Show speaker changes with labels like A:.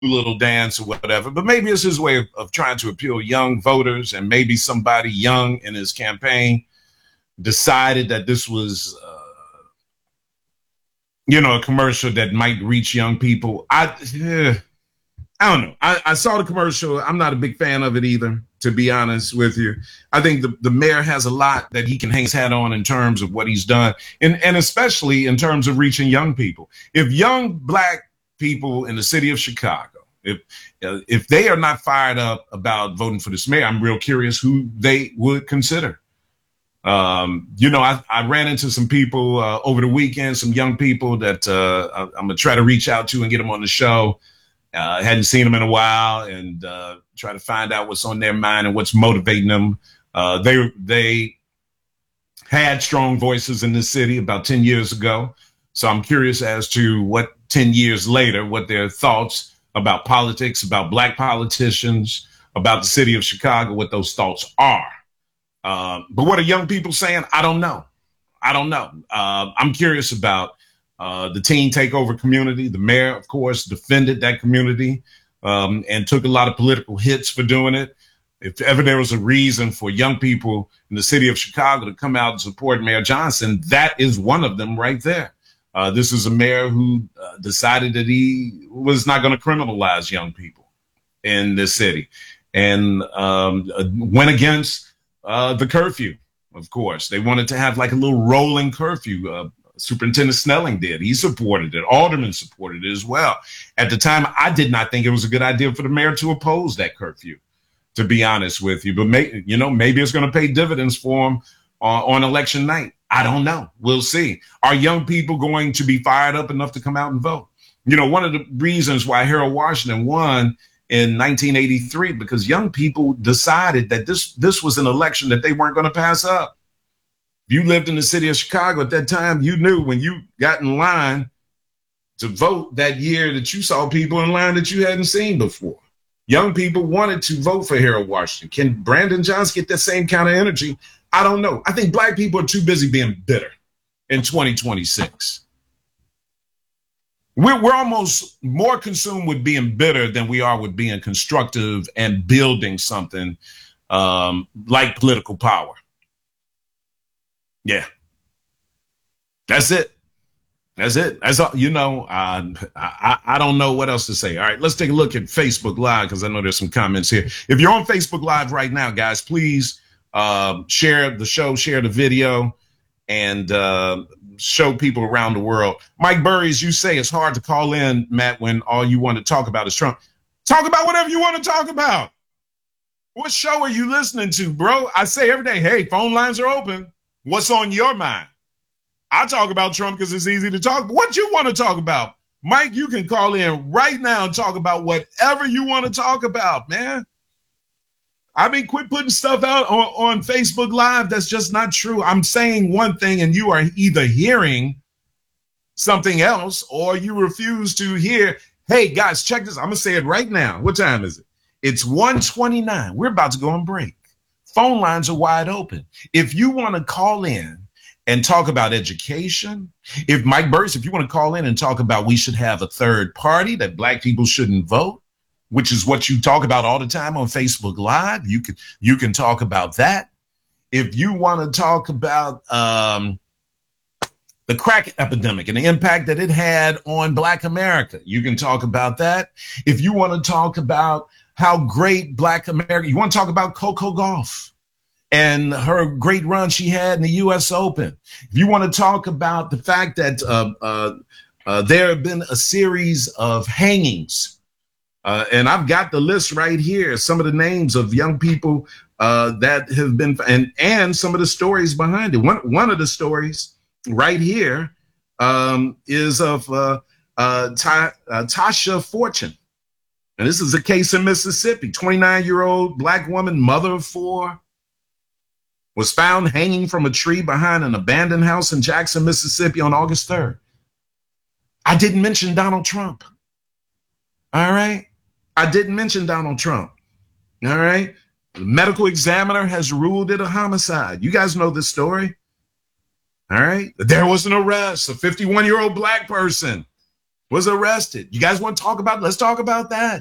A: little dance or whatever, but maybe it's his way of trying to appeal to young voters, and maybe somebody young in his campaign decided that this was, a commercial that might reach young people. I don't know. I saw the commercial. I'm not a big fan of it either, to be honest with you. I think the mayor has a lot that he can hang his hat on in terms of what he's done, and especially in terms of reaching young people. If young Black people in the city of Chicago, if they are not fired up about voting for this mayor, I'm real curious who they would consider. I ran into some people over the weekend, some young people that I'm going to try to reach out to and get them on the show. Hadn't seen them in a while, and try to find out what's on their mind and what's motivating them. They had strong voices in this city about 10 years ago. So I'm curious as to what 10 years later, what their thoughts about politics, about Black politicians, about the city of Chicago, what those thoughts are. But what are young people saying? I don't know. I'm curious about the teen takeover community. The mayor, of course, defended that community and took a lot of political hits for doing it. If ever there was a reason for young people in the city of Chicago to come out and support Mayor Johnson, that is one of them right there. This is a mayor who decided that he was not going to criminalize young people in this city, and went against the curfew. Of course, they wanted to have like a little rolling curfew. Superintendent Snelling did. He supported it. Aldermen supported it as well. At the time, I did not think it was a good idea for the mayor to oppose that curfew, to be honest with you. But maybe it's going to pay dividends for him on election night. I don't know. We'll see. Are young people going to be fired up enough to come out and vote? One of the reasons why Harold Washington won in 1983, because young people decided that this was an election that they weren't going to pass up. If you lived in the city of Chicago at that time, you knew when you got in line to vote that year that you saw people in line that you hadn't seen before. Young people wanted to vote for Harold Washington. Can Brandon Johnson get that same kind of energy? I don't know. I think Black people are too busy being bitter in 2026. We're almost more consumed with being bitter than we are with being constructive and building something like political power. Yeah. That's it. That's all. I don't know what else to say. All right, let's take a look at Facebook Live, because I know there's some comments here. If you're on Facebook Live right now, guys, please share the show, share the video, and show people around the world. Mike Burries, you say it's hard to call in, Matt, when all you want to talk about is Trump. Talk about whatever you want to talk about. What show are you listening to, bro? I say every day, hey, phone lines are open. What's on your mind? I talk about Trump because it's easy to talk. What you want to talk about? Mike, you can call in right now and talk about whatever you want to talk about, man. I mean, quit putting stuff out on Facebook Live that's just not true. I'm saying one thing and you are either hearing something else or you refuse to hear. Hey, guys, check this. I'm going to say it right now. What time is it? It's 1:29. We're about to go on break. Phone lines are wide open. If you want to call in and talk about education, if Mike Burris, if you want to call in and talk about we should have a third party, that Black people shouldn't vote, which is what you talk about all the time on Facebook Live, you can talk about that. If you want to talk about the crack epidemic and the impact that it had on Black America, you can talk about that. If you want to talk about how great Black America, you want to talk about Coco Gauff and her great run she had in the U.S. Open. If you want to talk about the fact that there have been a series of hangings, and I've got the list right here, some of the names of young people that have been, and some of the stories behind it. One of the stories right here is of Tasha Fortune. And this is a case in Mississippi. 29-year-old Black woman, mother of four, was found hanging from a tree behind an abandoned house in Jackson, Mississippi on August 3rd. I didn't mention Donald Trump. All right? I didn't mention Donald Trump. All right? The medical examiner has ruled it a homicide. You guys know this story. All right? There was an arrest, a 51-year-old Black person was arrested. You guys want to talk about it? Let's talk about that.